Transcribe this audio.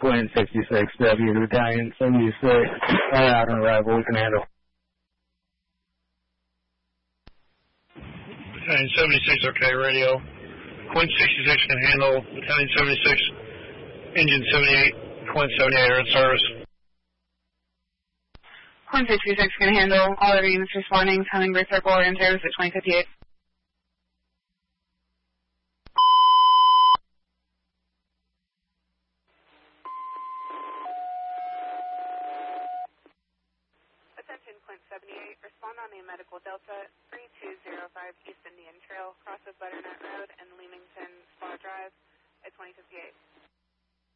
Quinn 66W to Battalion 76. Right out on arrival, we can handle. Battalion 76, okay, radio. Quinn 66 can handle. Battalion 76, engine 78, Quinn 78 are in service. Quinn 66 can handle. All other units responding. Hummingbird Circle are in service at 2058. Attention, Quinn 78. Respond on the Medical Delta 3205 East Indian Trail, crosses Butternut Road and Leamington Spa Drive at 2058.